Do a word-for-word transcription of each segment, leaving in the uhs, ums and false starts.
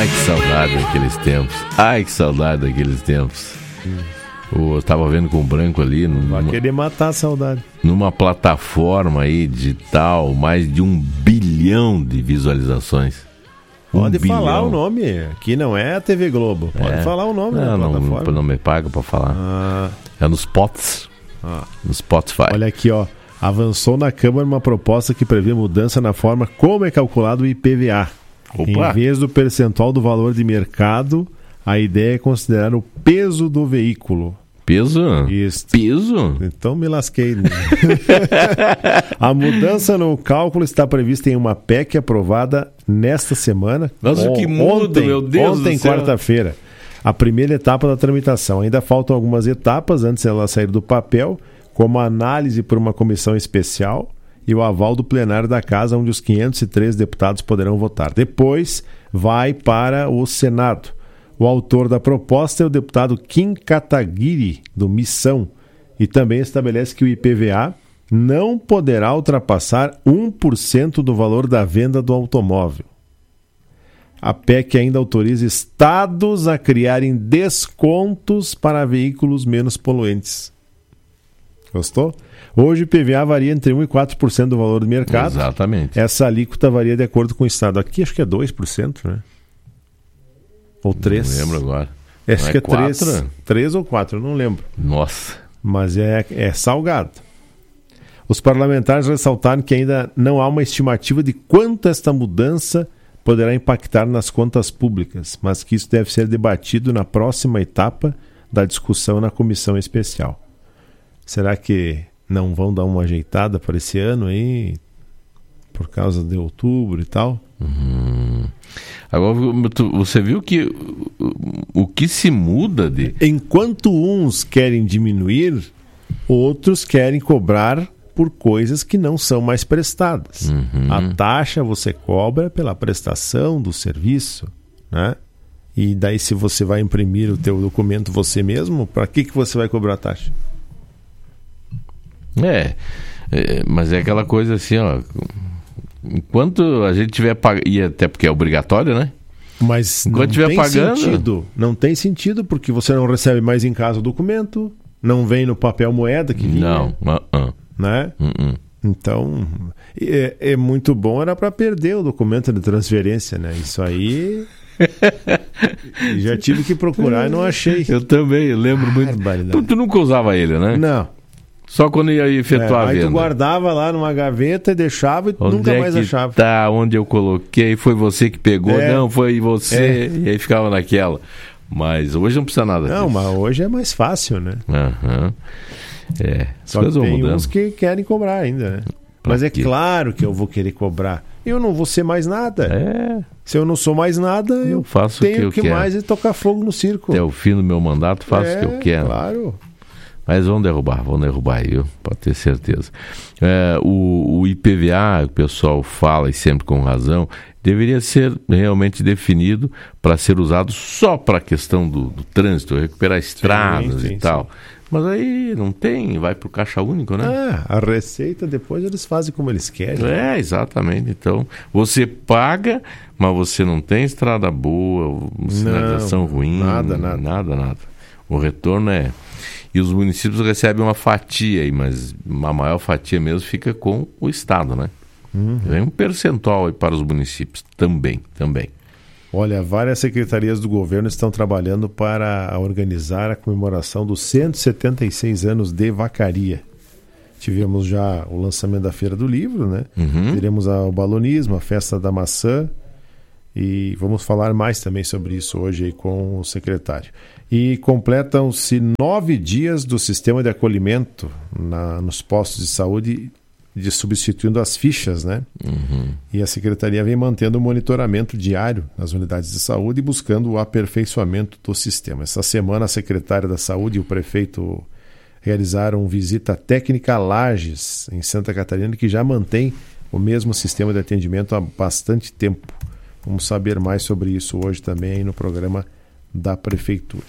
Ai, que saudade daqueles tempos. Ai, que saudade daqueles tempos. Hum. Eu tava vendo com o Branco ali. Numa, vai querer matar a saudade. Numa plataforma aí digital, mais de um bilhão de visualizações. Pode um falar bilhão. o nome. Aqui não é a T V Globo. Pode é. falar o nome não, da não, plataforma. Não me paga pra falar. Ah. É nos Spots. Ah. No Spotify. Olha aqui, ó. Avançou na Câmara uma proposta que prevê mudança na forma como é calculado o I P V A. Opa. Em vez do percentual do valor de mercado, a ideia é considerar o peso do veículo. Peso? Isso. Peso? Então me lasquei. Né? A mudança no cálculo está prevista em uma P E C aprovada nesta semana. Nossa, o que muda, ontem, meu Deus Ontem, do céu. quarta-feira. A primeira etapa da tramitação. Ainda faltam algumas etapas antes dela sair do papel, como a análise por uma comissão especial e o aval do plenário da Casa, onde os quinhentos e três deputados poderão votar. Depois vai para o Senado. O autor da proposta é o deputado Kim Kataguiri, do Missão, e também estabelece que o I P V A não poderá ultrapassar um por cento do valor da venda do automóvel. A P E C ainda autoriza estados a criarem descontos para veículos menos poluentes. Gostou? Hoje o I P V A varia entre um por cento e quatro por cento do valor do mercado. Exatamente. Essa alíquota varia de acordo com o estado. Aqui acho que é dois por cento, né? Ou três. Não lembro agora. Acho não que é três. três ou quatro, eu não lembro. Nossa. Mas é, é salgado. Os parlamentares ressaltaram que ainda não há uma estimativa de quanto esta mudança poderá impactar nas contas públicas, mas que isso deve ser debatido na próxima etapa da discussão na comissão especial. Será que não vão dar uma ajeitada para esse ano aí, por causa de outubro e tal? Uhum. Agora, você viu que o, o que se muda de... Enquanto uns querem diminuir, outros querem cobrar por coisas que não são mais prestadas. Uhum. A taxa você cobra pela prestação do serviço, né? E daí, se você vai imprimir o teu documento você mesmo, para que, que você vai cobrar a taxa? É, é, mas é aquela coisa assim, ó... Enquanto a gente tiver pagando, e até porque é obrigatório, né? Mas enquanto não tiver tem pagando, sentido. Não tem sentido, porque você não recebe mais em casa o documento, não vem no papel moeda que vinha. Não, uh-uh. Né? Uh-uh. Então, é, é muito bom, era para perder o documento de transferência, né? Isso aí... já tive que procurar e não achei. Eu também, eu lembro ah, muito. Tu, tu nunca usava ele, né? Não. Só quando ia efetuar é, a aí venda. Aí tu guardava lá numa gaveta e deixava e onde nunca é mais que achava. Tá, onde eu coloquei, foi você que pegou, é. não, foi você, é. E aí ficava naquela. Mas hoje não precisa nada Não, disso. mas hoje é mais fácil, né? Aham. É, as só coisas que tem vão mudando. uns que querem cobrar ainda, né? Pra mas é quê? Claro que eu vou querer cobrar. Eu não vou ser mais nada. É. Se eu não sou mais nada, eu, eu faço tenho o que, eu que quero. mais é tocar fogo no circo. Até o fim do meu mandato, faço é, o que eu quero. Claro. Mas vão derrubar, vão derrubar aí, viu? Pode ter certeza. É, o, o I P V A, o pessoal fala e sempre com razão, deveria ser realmente definido para ser usado só para a questão do, do trânsito, recuperar estradas sim, sim, e tal. Sim. Mas aí não tem, vai para o caixa único, né? Ah, a receita depois eles fazem como eles querem. É, exatamente. Então, você paga, mas você não tem estrada boa, sinalização não, ruim. Nada, nada. Nada, nada. O retorno é... E os municípios recebem uma fatia aí, mas a maior fatia mesmo fica com o Estado, né? Uhum. Tem um percentual aí para os municípios também, também. Olha, várias secretarias do governo estão trabalhando para organizar a comemoração dos cento e setenta e seis anos de Vacaria. Tivemos já o lançamento da Feira do Livro, né? Uhum. Teremos a, o balonismo, a Festa da Maçã, e vamos falar mais também sobre isso hoje aí com o secretário. E completam-se nove dias do sistema de acolhimento na, nos postos de saúde, de substituindo as fichas, né? Uhum. E a Secretaria vem mantendo o monitoramento diário nas unidades de saúde e buscando o aperfeiçoamento do sistema. Essa semana a secretária da Saúde e o prefeito realizaram visita técnica a Lages, em Santa Catarina, que já mantém o mesmo sistema de atendimento há bastante tempo. Vamos saber mais sobre isso hoje também aí no programa da Prefeitura.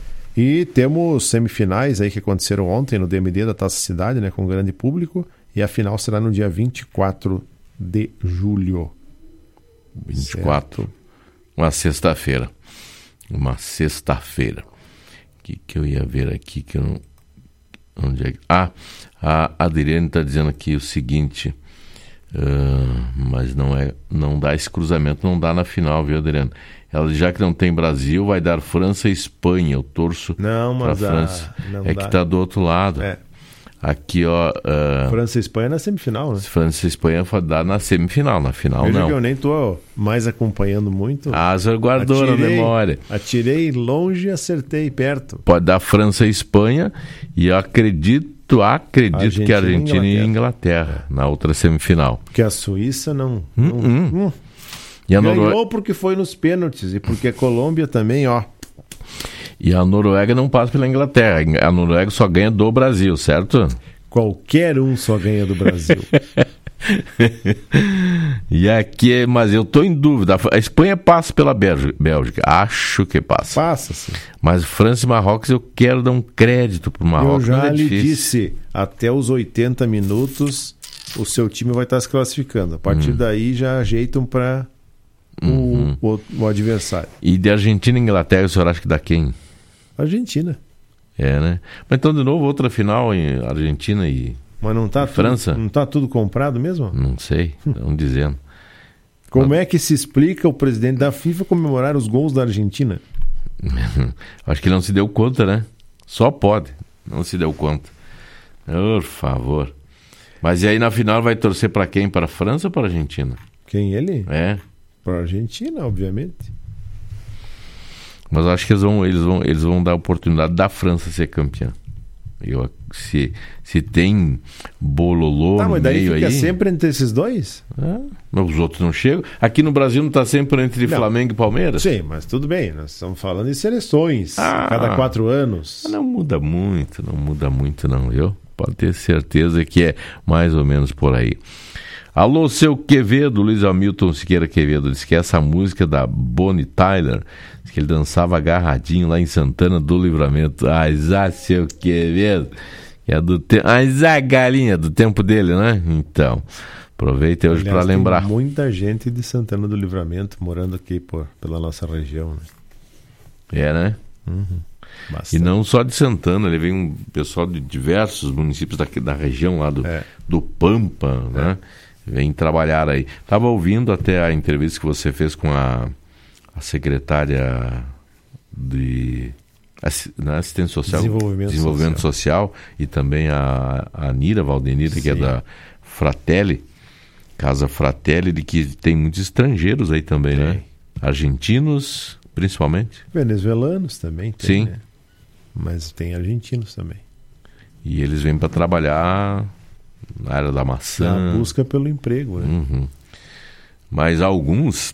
E temos semifinais aí que aconteceram ontem no D M D da Taça Cidade, né, com grande público, e a final será no dia vinte e quatro de julho. vinte e quatro. Certo? uma sexta-feira. Uma sexta-feira. O que, que eu ia ver aqui que eu não... Onde é? Ah, a Adriane está dizendo aqui o seguinte, uh, mas não é, não dá esse cruzamento, não dá na final, viu, Adriane? Ela, já que não tem Brasil, vai dar França e Espanha. Eu torço para a França. Não é dá. Que está do outro lado. É. Aqui, ó. Uh, França e Espanha na semifinal, né? França e Espanha vai dar na semifinal, na final Veja não. Que eu nem estou mais acompanhando muito. Ah, você guardou atirei, na memória. Atirei longe e acertei perto. Pode dar França e Espanha e eu acredito, acredito Argentina que a Argentina e Inglaterra, e Inglaterra na outra semifinal. Porque a Suíça não... Hum, não, hum. Hum. E a Ganhou Noro... porque foi nos pênaltis e porque a Colômbia também, ó. E a Noruega não passa pela Inglaterra. A Noruega só ganha do Brasil, certo? Qualquer um só ganha do Brasil. E aqui, mas eu estou em dúvida. A Espanha passa pela Bélgica. Acho que passa. Passa, sim. Mas França e Marrocos, eu quero dar um crédito para o Marrocos. Eu já é lhe disse, até os oitenta minutos, o seu time vai estar se classificando. A partir hum. daí já ajeitam para o, uhum. o, o adversário. E de Argentina e Inglaterra, o senhor acha que dá quem? Argentina. É, né? Mas então, de novo, outra final em Argentina e, Mas não tá e França? Tudo, não está tudo comprado mesmo? Não sei, estão dizendo. Como Mas... é que se explica o presidente da FIFA comemorar os gols da Argentina? Acho que ele não se deu conta, né? Só pode, não se deu conta. Por favor. Mas e aí na final vai torcer para quem? Para a França ou para a Argentina? Quem ele? É. Para a Argentina, obviamente. Mas acho que eles vão, eles vão, eles vão dar a oportunidade da França ser campeã. Eu, se, se tem bololô tá, no mas daí meio fica aí... sempre entre esses dois? É, mas os outros não chegam. Aqui no Brasil não está sempre entre não. Flamengo e Palmeiras? Sim, mas tudo bem. Nós estamos falando de seleções. Ah, cada quatro anos. Não muda muito, não muda muito não, viu? Pode ter certeza que é mais ou menos por aí. Alô, seu Quevedo, Luiz Hamilton Siqueira Quevedo, disse que essa música da Bonnie Tyler, disse que ele dançava agarradinho lá em Santana do Livramento. Ai, já, seu Quevedo, que é do tempo. Ai, já, galinha, do tempo dele, né? Então, aproveita hoje para lembrar. Tem muita gente de Santana do Livramento morando aqui por, pela nossa região, né? É, né? Uhum. Bastante. E não só de Santana, ele vem um pessoal de diversos municípios daqui, da região lá do, é. do Pampa, é. né? Vem trabalhar aí. Estava ouvindo até a entrevista que você fez com a, a secretária de né, Assistência Social, Desenvolvimento, Desenvolvimento Social. Social e também a, a Nira Valdenira, Sim. que é da Fratelli, Casa Fratelli, de que tem muitos estrangeiros aí também, tem. né? Argentinos, principalmente. Venezuelanos também tem, Sim. né? Mas tem argentinos também. E eles vêm para trabalhar na área da maçã. A busca pelo emprego, né? Uhum. Mas alguns,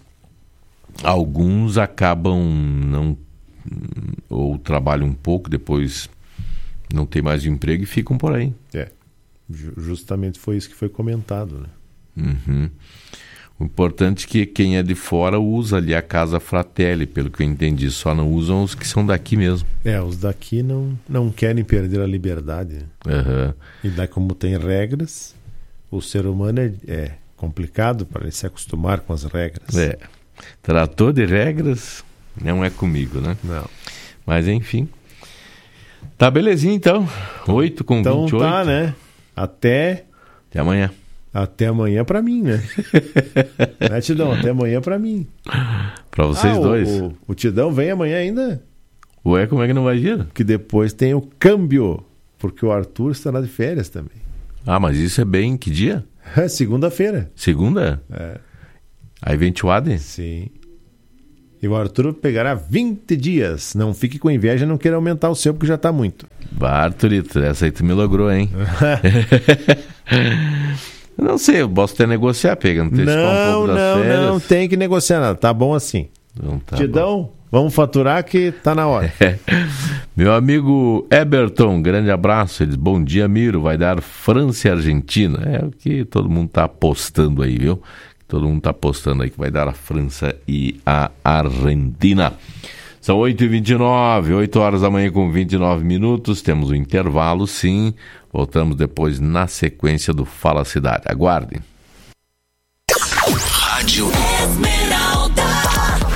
alguns acabam não, ou trabalham um pouco, depois não tem mais emprego e ficam por aí. É, justamente foi isso que foi comentado, né? Uhum. O importante é que quem é de fora usa ali a Casa Fratelli, pelo que eu entendi, só não usam os que são daqui mesmo. É, os daqui não, não querem perder a liberdade. Né? Uhum. E daí, como tem regras, o ser humano é, é complicado para ele se acostumar com as regras. É, tratou de regras, não é comigo, né? Não. Mas enfim, tá belezinha então, oito com então vinte e oito. Então tá, né? Até... Até amanhã. Até amanhã pra mim, né? né, Tidão? Até amanhã pra mim. Pra vocês ah, dois. O, o, o Tidão vem amanhã ainda? Ué, como é que não vai vir? Que depois tem o câmbio, porque o Arthur estará de férias também. Ah, mas isso é bem... Que dia? É segunda-feira. Segunda? É. Aí vem o Ade? Sim. E o Arthur pegará vinte dias. Não fique com inveja, não queira aumentar o seu, porque já tá muito. Bah, Arthurito, essa aí tu me logrou, hein? Não sei, eu posso até negociar, pegando um pouco das Não, férias. não, não tem que negociar nada. Tá bom assim. Então, tá Tidão, bom. Vamos faturar que tá na hora. É. Meu amigo Eberton, grande abraço. Ele diz, bom dia, Miro. Vai dar França e Argentina. É o que todo mundo tá apostando aí, viu? Todo mundo tá apostando aí que vai dar a França e a Argentina. São oito e vinte e nove, oito horas da manhã com vinte e nove minutos. Temos um intervalo, sim. Voltamos depois na sequência do Fala Cidade. Aguardem. Rádio Esmeralda.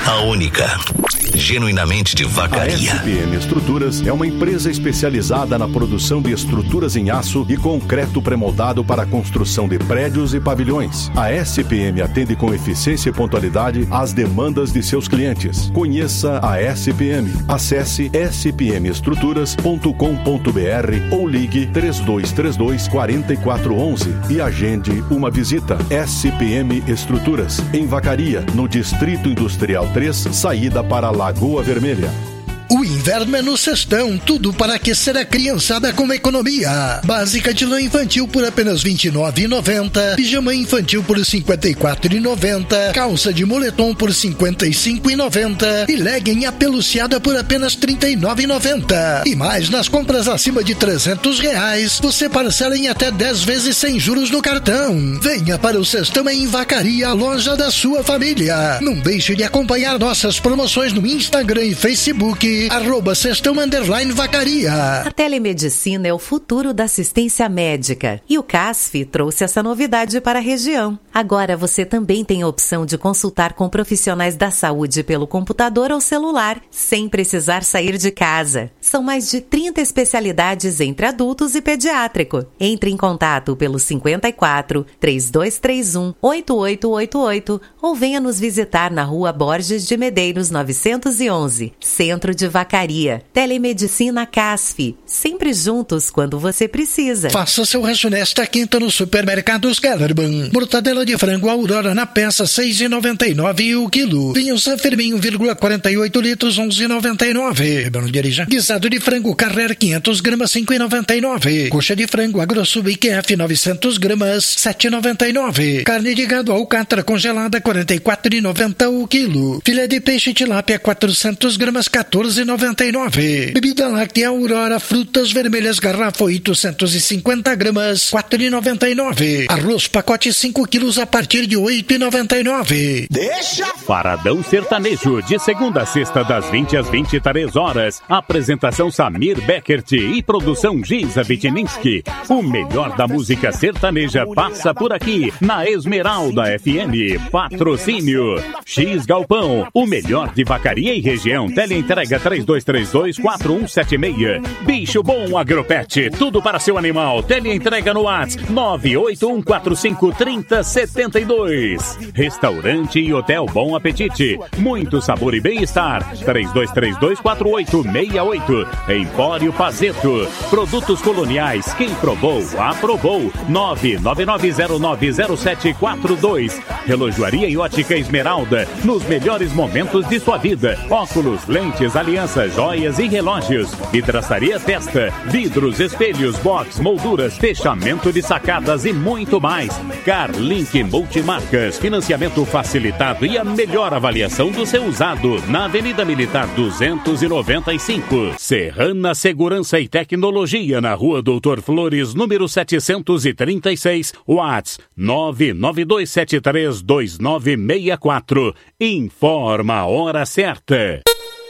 A única. Genuinamente de Vacaria. A S P M Estruturas é uma empresa especializada na produção de estruturas em aço e concreto pré-moldado para a construção de prédios e pavilhões. A S P M atende com eficiência e pontualidade às demandas de seus clientes. Conheça a S P M. Acesse s p m estruturas ponto com ponto b r ou ligue três dois três dois, quatro quatro um um e agende uma visita. S P M Estruturas, em Vacaria, no Distrito Industrial três, saída para Lagoa Vermelha. O inverno é no Sestão, tudo para aquecer a criançada com economia. Básica de lã infantil por apenas vinte e nove reais e noventa centavos, pijama infantil por cinquenta e quatro reais e noventa centavos, calça de moletom por cinquenta e cinco reais e noventa centavos e legging apeluciada por apenas trinta e nove reais e noventa centavos. E mais, nas compras acima de trezentos reais, você parcela em até dez vezes sem juros no cartão. Venha para o Sestão em Vacaria, a loja da sua família. Não deixe de acompanhar nossas promoções no Instagram e Facebook, arroba Sestão Underline Vacaria. A telemedicina é o futuro da assistência médica e o C A S F trouxe essa novidade para a região. Agora você também tem a opção de consultar com profissionais da saúde pelo computador ou celular, sem precisar sair de casa. São mais de trinta especialidades entre adultos e pediátrico. Entre em contato pelo cinquenta e quatro, três dois três um, oito oito oito oito ou venha nos visitar na Rua Borges de Medeiros novecentos e onze, Centro de Vacaria. Telemedicina C A S F. Sempre juntos quando você precisa. Faça seu rancho nesta quinta no Supermercados Kellerman. Mortadela de frango Aurora na peça seis reais e noventa e nove centavos o quilo. Vinho San Firmin um vírgula quarenta e oito litros onze reais e noventa e nove centavos. Não dirija. Guisado de frango Carrer quinhentos gramas cinco reais e noventa e nove centavos. Coxa de frango AgroSub I Q F novecentos gramas sete reais e noventa e nove centavos. Carne de gado alcatra congelada quarenta e quatro reais e noventa centavos o quilo. Filé de peixe tilápia quatrocentos gramas quatorze reais e noventa e nove centavos. Bebida láctea Aurora frutas vermelhas garrafa oitocentos e cinquenta gramas quatro reais e noventa e nove centavos. Arroz pacote cinco quilos a partir de oito reais e noventa e nove centavos. Deixa! Paradão Sertanejo, de segunda a sexta, das vinte às vinte e três horas. Apresentação Samir Beckert e produção Giza Vitininski. O melhor da música sertaneja passa por aqui, na Esmeralda F M. Patrocínio X Galpão, o melhor de Vacaria e região. Teleentrega três dois três dois, quatro um sete seis. Bicho Bom Agropet, tudo para seu animal. Teleentrega no WhatsApp nove oito um quatro cinco três zero sete dois. Restaurante e Hotel Bom Apetite, muito sabor e bem-estar. três dois três dois, quatro oito seis oito. Empório Pazeto, produtos coloniais, quem provou, aprovou. nove nove nove zero nove zero sete quatro dois. Relojoaria e Ótica Esmeralda, nos melhores momentos de sua vida. Óculos, lentes, alianças, joias e relógios. Vidraçaria Testa, vidros, espelhos, box, molduras, fechamento de sacadas e muito mais. Carlink Multimarcas, financiamento facilitado e a melhor avaliação do seu usado. Na Avenida Militar duzentos e noventa e cinco. Serrana Segurança e Tecnologia, na Rua Doutor Flores, número setecentos e trinta e seis. WhatsApp nove nove dois sete três dois nove seis quatro. Informa a hora certa.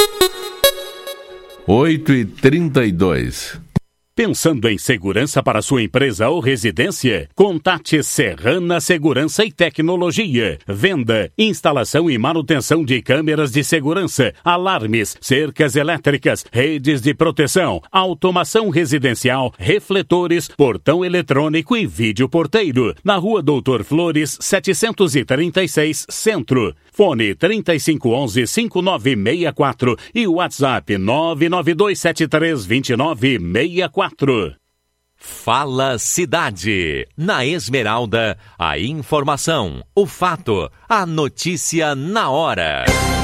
oito e trinta e dois. Pensando em segurança para sua empresa ou residência? Contate Serrana Segurança e Tecnologia. Venda, instalação e manutenção de câmeras de segurança, alarmes, cercas elétricas, redes de proteção, automação residencial, refletores, portão eletrônico e vídeo porteiro. Na Rua Doutor Flores, setecentos e trinta e seis, Centro. Fone trinta e cinco onze, cinco nove seis quatro e WhatsApp nove nove dois sete três dois nove seis quatro. Fala Cidade. Na Esmeralda, a informação, o fato, a notícia na hora.